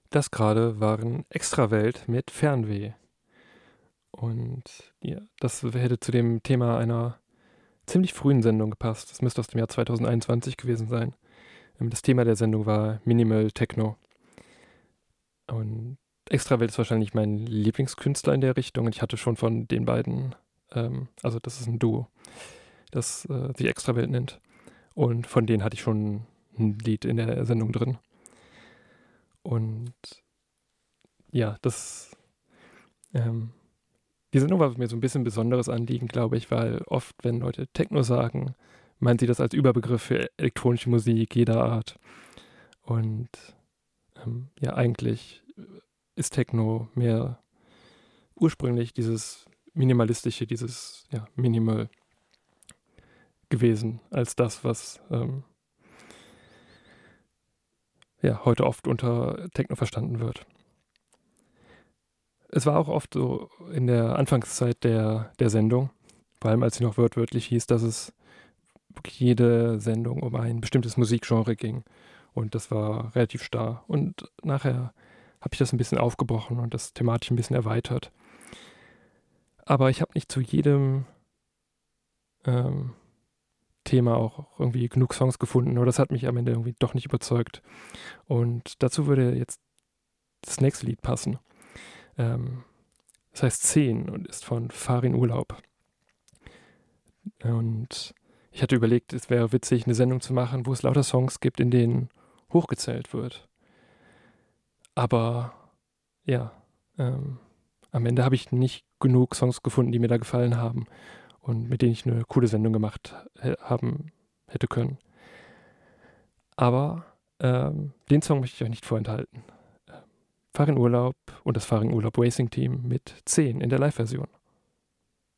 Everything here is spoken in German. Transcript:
Das gerade waren Extrawelt mit Fernweh. Und ja, das hätte zu dem Thema einer ziemlich frühen Sendung gepasst. Das müsste aus dem Jahr 2021 gewesen sein. Das Thema der Sendung war Minimal Techno. Und Extrawelt ist wahrscheinlich mein Lieblingskünstler in der Richtung. Und ich hatte schon von den beiden, also das ist ein Duo, das sich Extrawelt nennt. Und von denen hatte ich schon ein Lied in der Sendung drin. Und ja, ähm, die Sendung war mir so ein bisschen ein besonderes Anliegen, glaube ich, weil oft, wenn Leute Techno sagen, meinen sie das als Überbegriff für elektronische Musik jeder Art. Und ja, eigentlich ist Techno mehr ursprünglich dieses Minimalistische, dieses ja, Minimal gewesen, als das, was ja, heute oft unter Techno verstanden wird. Es war auch oft so in der Anfangszeit der Sendung, vor allem als sie noch wörtlich hieß, dass es wirklich jede Sendung um ein bestimmtes Musikgenre ging. Und das war relativ starr. Und nachher habe ich das ein bisschen aufgebrochen und das thematisch ein bisschen erweitert. Aber ich habe nicht zu jedem ähm, Thema auch irgendwie genug Songs gefunden. Oder das hat mich am Ende irgendwie doch nicht überzeugt. Und dazu würde jetzt das nächste Lied passen. Das heißt 10 und ist von Farin Urlaub. Und ich hatte überlegt, es wäre witzig, eine Sendung zu machen, wo es lauter Songs gibt, in denen hochgezählt wird. Aber ja, am Ende habe ich nicht genug Songs gefunden, die mir da gefallen haben und mit denen ich eine coole Sendung gemacht haben hätte können. Aber den Song möchte ich euch nicht vorenthalten. Farin Urlaub und das Farin Urlaub Racing Team mit 10 in der Live-Version.